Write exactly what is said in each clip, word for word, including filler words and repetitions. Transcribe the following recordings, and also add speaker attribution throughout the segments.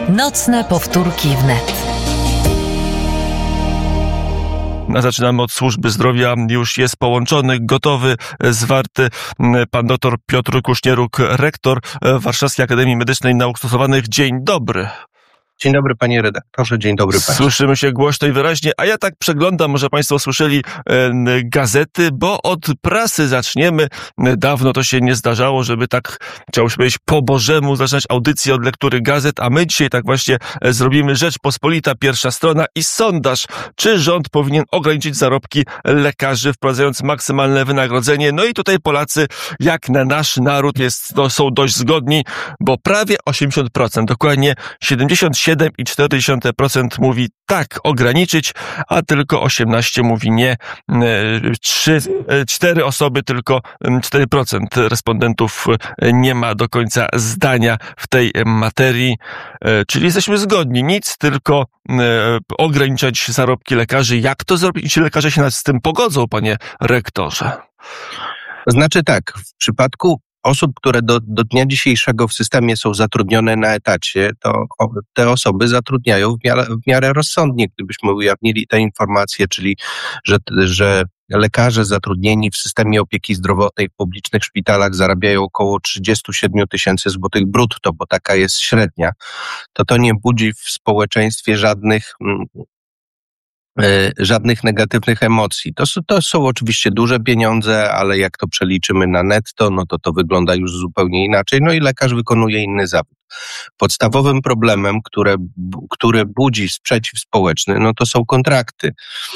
Speaker 1: Nocne powtórki wnet.
Speaker 2: A zaczynamy od służby zdrowia. Już jest połączony, gotowy, zwarty pan doktor Piotr Kusznieruk, rektor Warszawskiej Akademii Medycznej i Nauk Stosowanych. Dzień dobry.
Speaker 3: Dzień dobry, panie redaktorze, dzień dobry państwu.
Speaker 2: Słyszymy się głośno i wyraźnie, a ja tak przeglądam, może państwo słyszeli e, gazety, bo od prasy zaczniemy. Dawno to się nie zdarzało, żeby tak, chciało się powiedzieć, po Bożemu zaczynać audycję od lektury gazet, a my dzisiaj tak właśnie e, zrobimy. Rzeczpospolita, pierwsza strona i sondaż. Czy rząd powinien ograniczyć zarobki lekarzy, wprowadzając maksymalne wynagrodzenie? No i tutaj Polacy, jak na nasz naród, jest, no, są dość zgodni, bo prawie osiemdziesiąt procent, dokładnie siedemdziesiąt siedem przecinek cztery procent mówi tak, ograniczyć, a tylko osiemnaście procent mówi nie. Trzy, cztery osoby, tylko cztery procent respondentów nie ma do końca zdania w tej materii. Czyli jesteśmy zgodni. Nic, tylko ograniczać zarobki lekarzy. Jak to zrobić? Czy lekarze się z tym pogodzą, panie rektorze?
Speaker 3: Znaczy tak, w przypadku osób, które do, do dnia dzisiejszego w systemie są zatrudnione na etacie, to o, te osoby zatrudniają w miarę, w miarę rozsądnie, gdybyśmy ujawnili te informacje, czyli że, że lekarze zatrudnieni w systemie opieki zdrowotnej w publicznych szpitalach zarabiają około trzydzieści siedem tysięcy złotych brutto, bo taka jest średnia, to to nie budzi w społeczeństwie żadnych żadnych negatywnych emocji. To, to są oczywiście duże pieniądze, ale jak to przeliczymy na netto, no to to wygląda już zupełnie inaczej. No i lekarz wykonuje inny zawód. Podstawowym problemem, które, które budzi sprzeciw społeczny, no to są kontrakty,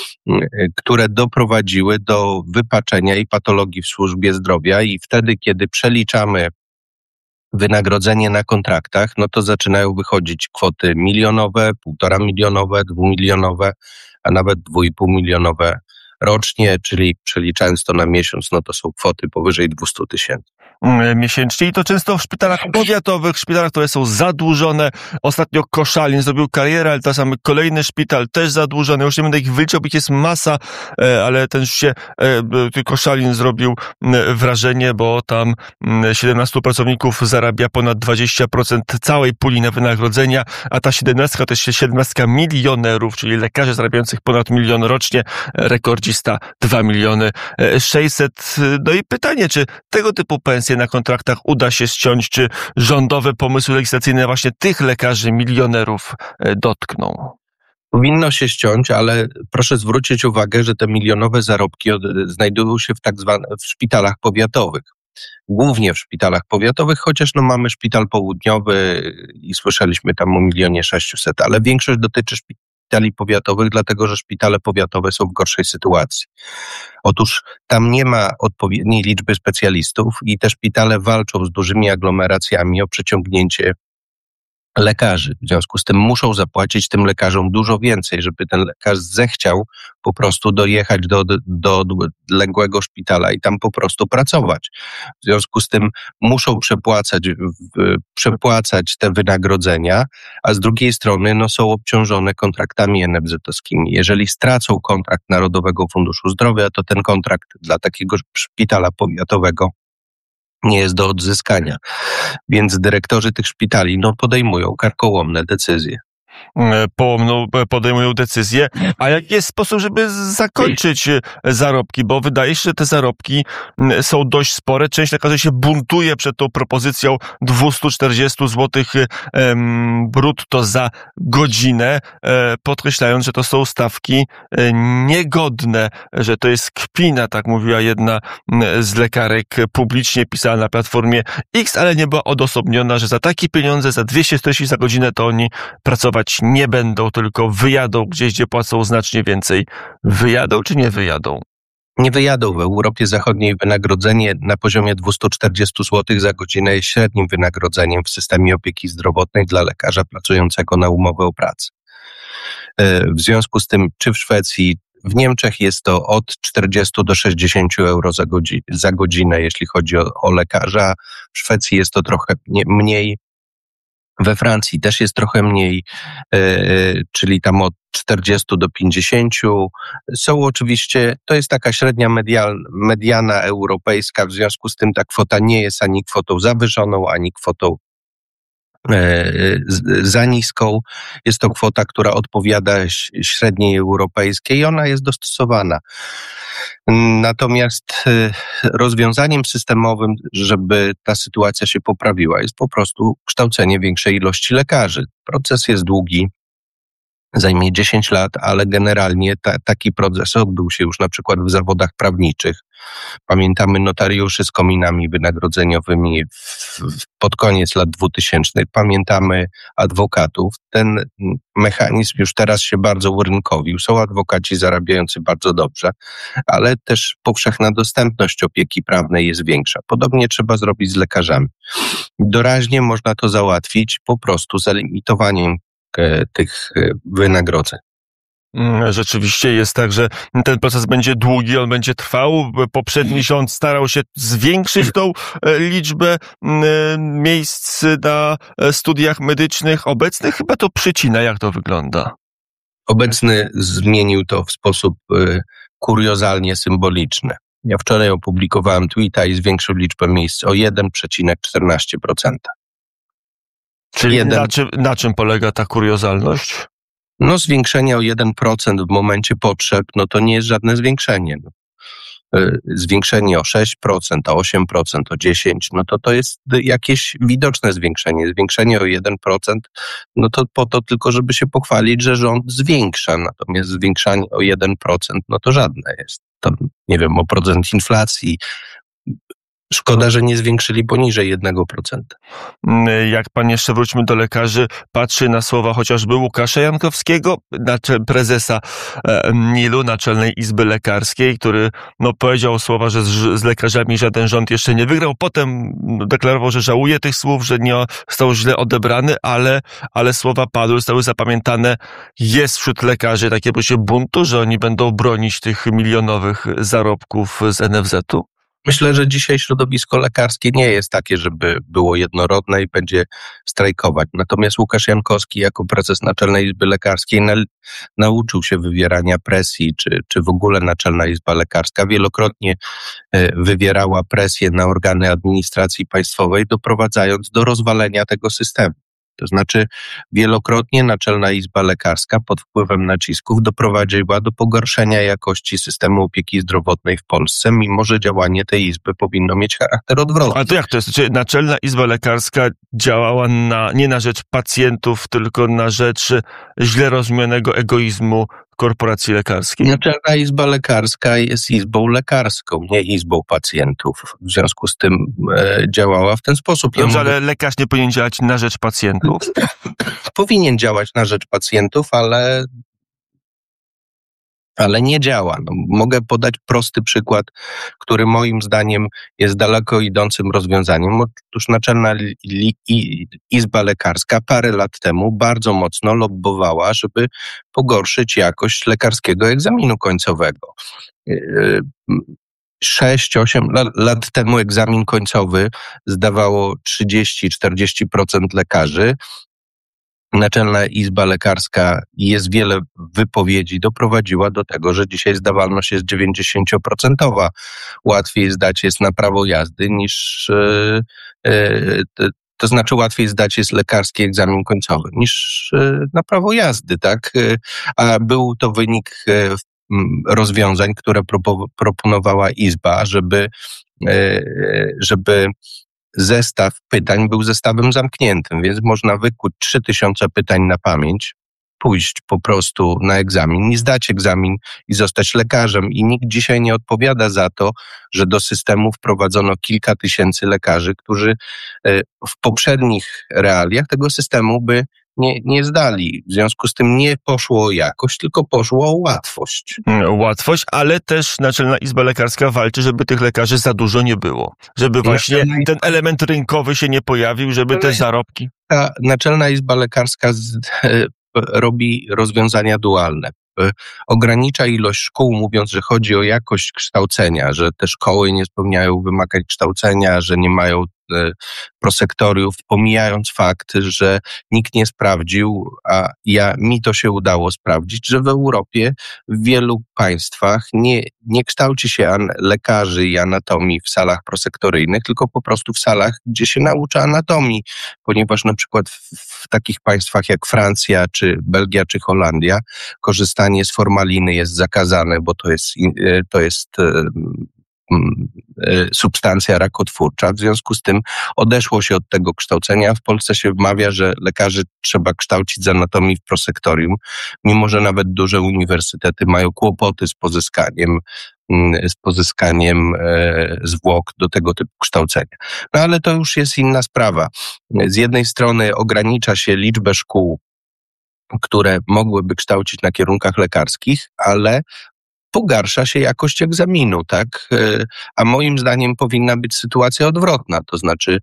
Speaker 3: które doprowadziły do wypaczenia i patologii w służbie zdrowia i wtedy, kiedy przeliczamy wynagrodzenie na kontraktach, no to zaczynają wychodzić kwoty milionowe, półtora milionowe, dwumilionowe, a nawet dwu i pół milionowe rocznie, czyli przeliczając to na miesiąc, no to są kwoty powyżej dwieście tysięcy.
Speaker 2: Miesięcznie i to często w szpitalach powiatowych, szpitalach, które są zadłużone. Ostatnio Koszalin zrobił karierę, ale teraz mamy kolejny szpital też zadłużony. Już nie będę ich wyliczał, bo ich jest masa, ale ten się Koszalin zrobił wrażenie, bo tam siedemnastu pracowników zarabia ponad dwadzieścia procent całej puli na wynagrodzenia, a ta siedemnastka to jest siedemnastka milionerów, czyli lekarzy zarabiających ponad milion rocznie, rekordzista dwa miliony sześćset. No i pytanie, czy tego typu pensje na kontraktach uda się ściąć, czy rządowe pomysły legislacyjne właśnie tych lekarzy milionerów dotkną?
Speaker 3: Powinno się ściąć, ale proszę zwrócić uwagę, że te milionowe zarobki od, znajdują się w tak zwanych w szpitalach powiatowych. Głównie w szpitalach powiatowych, chociaż no mamy szpital południowy i słyszeliśmy tam o milionie sześciuset, ale większość dotyczy szpitali powiatowych, dlatego że szpitale powiatowe są w gorszej sytuacji. Otóż tam nie ma odpowiedniej liczby specjalistów i te szpitale walczą z dużymi aglomeracjami o przyciągnięcie lekarzy. W związku z tym muszą zapłacić tym lekarzom dużo więcej, żeby ten lekarz zechciał po prostu dojechać do, do, do odległego szpitala i tam po prostu pracować. W związku z tym muszą przepłacać, w, przepłacać te wynagrodzenia, a z drugiej strony no, są obciążone kontraktami en ef zet-owskimi. Jeżeli stracą kontrakt Narodowego Funduszu Zdrowia, to ten kontrakt dla takiego szpitala powiatowego nie jest do odzyskania. Więc dyrektorzy tych szpitali no, podejmują karkołomne decyzje.
Speaker 2: Podejmują decyzje, a jaki jest sposób, żeby zakończyć zarobki, bo wydaje się, że te zarobki są dość spore. Część lekarzy się buntuje przed tą propozycją dwieście czterdzieści złotych brutto za godzinę, podkreślając, że to są stawki niegodne, że to jest kpina, tak mówiła jedna z lekarek, publicznie pisała na Platformie X, ale nie była odosobniona, że za takie pieniądze, za dwieście czterdzieści za godzinę, to oni pracować nie będą, tylko wyjadą gdzieś, gdzie płacą znacznie więcej. Wyjadą czy nie wyjadą?
Speaker 3: Nie wyjadą. W Europie Zachodniej wynagrodzenie na poziomie dwieście czterdzieści złotych za godzinę jest średnim wynagrodzeniem w systemie opieki zdrowotnej dla lekarza pracującego na umowę o pracę. W związku z tym, czy w Szwecji, w Niemczech jest to od czterdziestu do sześćdziesięciu euro za, godzi- za godzinę, jeśli chodzi o, o lekarza. W Szwecji jest to trochę nie, mniej. We Francji też jest trochę mniej, yy, czyli tam od czterdziestu do pięćdziesięciu. Są oczywiście, to jest taka średnia medial, mediana europejska, w związku z tym ta kwota nie jest ani kwotą zawyżoną, ani kwotą za niską. Jest to kwota, która odpowiada średniej europejskiej i ona jest dostosowana. Natomiast rozwiązaniem systemowym, żeby ta sytuacja się poprawiła, jest po prostu kształcenie większej ilości lekarzy. Proces jest długi, zajmie dziesięć lat, ale generalnie ta, taki proces odbył się już na przykład w zawodach prawniczych. Pamiętamy notariuszy z kominami wynagrodzeniowymi w, w, pod koniec lat dwutysięcznych. Pamiętamy adwokatów. Ten mechanizm już teraz się bardzo urynkowił. Są adwokaci zarabiający bardzo dobrze, ale też powszechna dostępność opieki prawnej jest większa. Podobnie trzeba zrobić z lekarzami. Doraźnie można to załatwić po prostu zalimitowaniem tych wynagrodzeń.
Speaker 2: Rzeczywiście jest tak, że ten proces będzie długi, on będzie trwał. Poprzedni rząd starał się zwiększyć tą liczbę miejsc na studiach medycznych. Obecny chyba to przycina. Jak to wygląda?
Speaker 3: Obecny zmienił to w sposób kuriozalnie symboliczny. Ja wczoraj opublikowałem tweeta i zwiększył liczbę miejsc o jeden przecinek czternaście procent.
Speaker 2: Czyli jeden... na, czym, na czym polega ta kuriozalność?
Speaker 3: No zwiększenie o jeden procent w momencie potrzeb, no to nie jest żadne zwiększenie. No. Zwiększenie o sześć procent, o osiem procent, o dziesięć procent, no to to jest jakieś widoczne zwiększenie. Zwiększenie o jeden procent, no to po to tylko, żeby się pochwalić, że rząd zwiększa. Natomiast zwiększanie o jeden procent, no to żadne jest. To, nie wiem, o procent inflacji. Szkoda, że nie zwiększyli poniżej jednego procenta.
Speaker 2: Jak pan jeszcze, wróćmy do lekarzy, patrzy na słowa chociażby Łukasza Jankowskiego, prezesa N I L-u, Naczelnej Izby Lekarskiej, który no, powiedział słowa, że z, z lekarzami żaden rząd jeszcze nie wygrał. Potem deklarował, że żałuje tych słów, że nie został źle odebrany, ale, ale słowa padły, zostały zapamiętane. Jest wśród lekarzy takie poczucie buntu, że oni będą bronić tych milionowych zarobków z N F Z-u?
Speaker 3: Myślę, że dzisiaj środowisko lekarskie nie jest takie, żeby było jednorodne i będzie strajkować. Natomiast Łukasz Jankowski jako prezes Naczelnej Izby Lekarskiej na, nauczył się wywierania presji, czy, czy w ogóle Naczelna Izba Lekarska wielokrotnie wywierała presję na organy administracji państwowej, doprowadzając do rozwalenia tego systemu. To znaczy wielokrotnie Naczelna Izba Lekarska pod wpływem nacisków doprowadziła do pogorszenia jakości systemu opieki zdrowotnej w Polsce, mimo że działanie tej izby powinno mieć charakter odwrotny.
Speaker 2: A to jak to jest? Czy Naczelna Izba Lekarska działała na, nie na rzecz pacjentów, tylko na rzecz źle rozumianego egoizmu korporacji lekarskiej?
Speaker 3: Naczelna Izba Lekarska jest izbą lekarską, nie izbą pacjentów. W związku z tym e, działała w ten sposób.
Speaker 2: Dobrze, ja ale mówię, lekarz nie powinien działać na rzecz pacjentów?
Speaker 3: Powinien działać na rzecz pacjentów, ale, ale nie działa. No, mogę podać prosty przykład, który moim zdaniem jest daleko idącym rozwiązaniem. Otóż Naczelna Izba Lekarska parę lat temu bardzo mocno lobbowała, żeby pogorszyć jakość lekarskiego egzaminu końcowego. sześć osiem lat temu egzamin końcowy zdawało trzydzieści czterdzieści procent lekarzy. Naczelna Izba Lekarska i jest wiele wypowiedzi doprowadziła do tego, że dzisiaj zdawalność jest dziewięćdziesięcioprocentowa. Łatwiej zdać jest na prawo jazdy niż, to znaczy łatwiej zdać jest lekarski egzamin końcowy niż na prawo jazdy, tak? A był to wynik rozwiązań, które proponowała Izba, żeby, żeby zestaw pytań był zestawem zamkniętym, więc można wykuć trzy tysiące pytań na pamięć, pójść po prostu na egzamin i zdać egzamin i zostać lekarzem. I nikt dzisiaj nie odpowiada za to, że do systemu wprowadzono kilka tysięcy lekarzy, którzy w poprzednich realiach tego systemu by nie, nie zdali. W związku z tym nie poszło o jakość, tylko poszło o łatwość.
Speaker 2: Łatwość, ale też Naczelna Izba Lekarska walczy, żeby tych lekarzy za dużo nie było. Żeby właśnie Naczelna... ten element rynkowy się nie pojawił, żeby te zarobki...
Speaker 3: Ta Naczelna Izba Lekarska z, e, robi rozwiązania dualne. E, ogranicza ilość szkół, mówiąc, że chodzi o jakość kształcenia, że te szkoły nie spełniają wymagań kształcenia, że nie mają prosektoriów, pomijając fakt, że nikt nie sprawdził, a ja, mi to się udało sprawdzić, że w Europie w wielu państwach nie, nie kształci się an- lekarzy i anatomii w salach prosektoryjnych, tylko po prostu w salach, gdzie się naucza anatomii, ponieważ na przykład w, w takich państwach jak Francja, czy Belgia, czy Holandia korzystanie z formaliny jest zakazane, bo to jest, to jest substancja rakotwórcza. W związku z tym odeszło się od tego kształcenia. W Polsce się wmawia, że lekarzy trzeba kształcić z anatomii w prosektorium, mimo że nawet duże uniwersytety mają kłopoty z pozyskaniem z pozyskaniem zwłok do tego typu kształcenia. No ale to już jest inna sprawa. Z jednej strony ogranicza się liczbę szkół, które mogłyby kształcić na kierunkach lekarskich, ale pogarsza się jakość egzaminu, tak? A moim zdaniem powinna być sytuacja odwrotna, to znaczy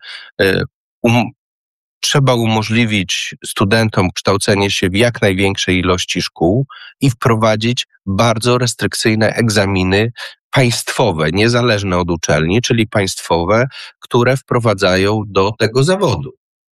Speaker 3: um, trzeba umożliwić studentom kształcenie się w jak największej ilości szkół i wprowadzić bardzo restrykcyjne egzaminy państwowe, niezależne od uczelni, czyli państwowe, które wprowadzają do tego zawodu.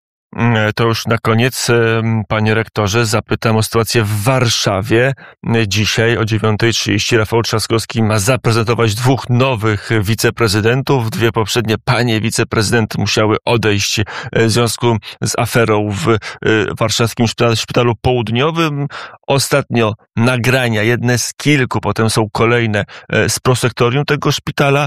Speaker 2: To już na koniec, panie rektorze, zapytam o sytuację w Warszawie. Dzisiaj o dziewiąta trzydzieści Rafał Trzaskowski ma zaprezentować dwóch nowych wiceprezydentów. Dwie poprzednie panie wiceprezydent musiały odejść w związku z aferą w warszawskim szpitalu, szpitalu południowym. Ostatnio nagrania, jedne z kilku, potem są kolejne z prosektorium tego szpitala.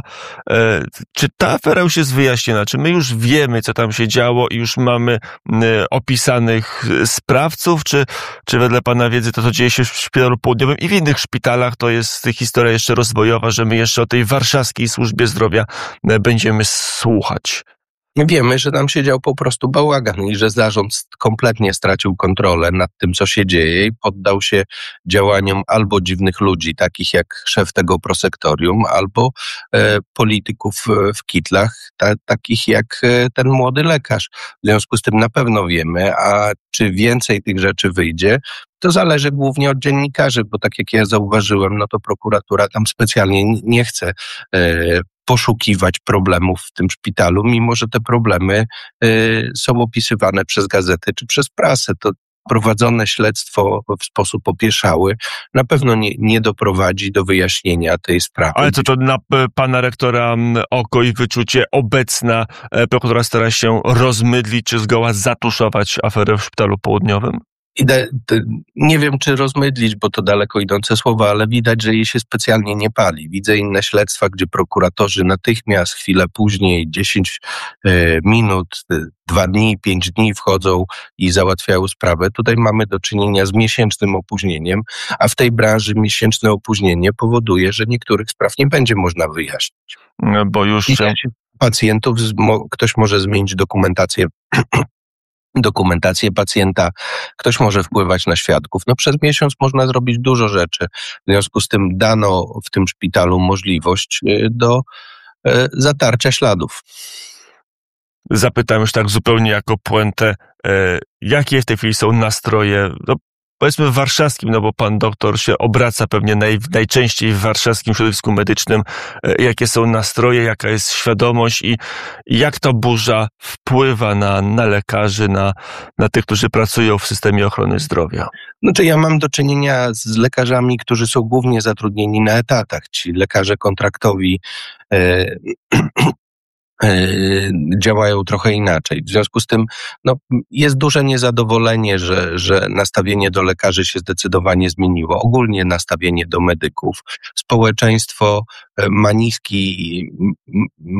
Speaker 2: Czy ta afera już jest wyjaśniona? Czy my już wiemy, co tam się działo i już mamy opisanych sprawców, czy, czy wedle pana wiedzy to, co dzieje się w szpitalu południowym i w innych szpitalach, to jest historia jeszcze rozwojowa, że my jeszcze o tej warszawskiej służbie zdrowia będziemy słuchać?
Speaker 3: Wiemy, że tam się dział po prostu bałagan i że zarząd kompletnie stracił kontrolę nad tym, co się dzieje i poddał się działaniom albo dziwnych ludzi, takich jak szef tego prosektorium, albo e, polityków w kitlach, ta, takich jak e, ten młody lekarz. W związku z tym na pewno wiemy, a czy więcej tych rzeczy wyjdzie, to zależy głównie od dziennikarzy, bo tak jak ja zauważyłem, no to prokuratura tam specjalnie nie chce e, poszukiwać problemów w tym szpitalu, mimo że te problemy y, są opisywane przez gazety czy przez prasę. To prowadzone śledztwo w sposób opieszały na pewno nie, nie doprowadzi do wyjaśnienia tej sprawy.
Speaker 2: Ale co to na pana rektora oko i wyczucie obecna prokuratura stara się rozmydlić czy zgoła zatuszować aferę w szpitalu południowym?
Speaker 3: Ide- nie wiem, czy rozmydlić, bo to daleko idące słowa, ale widać, że jej się specjalnie nie pali. Widzę inne śledztwa, gdzie prokuratorzy natychmiast, chwilę później, dziesięć e, minut, dwa dni, pięć dni wchodzą i załatwiają sprawę. Tutaj mamy do czynienia z miesięcznym opóźnieniem, a w tej branży miesięczne opóźnienie powoduje, że niektórych spraw nie będzie można wyjaśnić.
Speaker 2: Bo już...
Speaker 3: I pacjentów, ktoś może zmienić dokumentację dokumentację pacjenta, ktoś może wpływać na świadków. No przez miesiąc można zrobić dużo rzeczy. W związku z tym dano w tym szpitalu możliwość do e, zatarcia śladów.
Speaker 2: Zapytam już tak zupełnie jako puentę, e, jakie w tej chwili są nastroje, no, powiedzmy w warszawskim, no bo pan doktor się obraca pewnie naj, najczęściej w warszawskim środowisku medycznym. E, jakie są nastroje, jaka jest świadomość i, i jak ta burza wpływa na, na lekarzy, na, na tych, którzy pracują w systemie ochrony zdrowia?
Speaker 3: Znaczy ja mam do czynienia z lekarzami, którzy są głównie zatrudnieni na etatach. Ci lekarze kontraktowi e, działają trochę inaczej. W związku z tym no, jest duże niezadowolenie, że, że nastawienie do lekarzy się zdecydowanie zmieniło. Ogólnie nastawienie do medyków. Społeczeństwo ma niski,